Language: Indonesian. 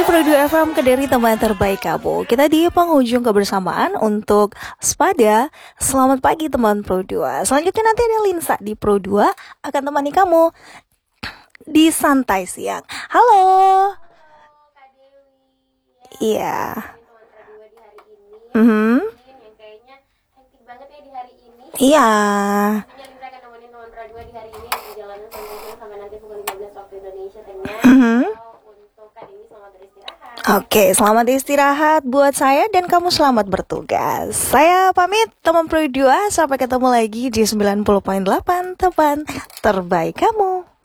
Pro 2 FM Kediri, teman terbaik kamu. Kita di penghujung kebersamaan untuk Spada. Selamat pagi teman Pro 2. Selanjutnya nanti ada Linsa di Pro 2 akan temani kamu di Santai Siang. Halo. Kak Dewi. Iya. Teman Pro 2 di hari ini. Mhm. Yang kayaknya hektik banget ya di hari ini. Iya. Tentunya Linda akan nemenin teman Pro 2 di hari ini di perjalanan sampai nanti pukul 15 waktu Indonesia tengah. Mhm. Untuk Kak Dewi selamat beristirahat. Oke, selamat istirahat buat saya dan kamu selamat bertugas. Saya pamit teman Pro 2, sampai ketemu lagi di 90.8 teman terbaik kamu.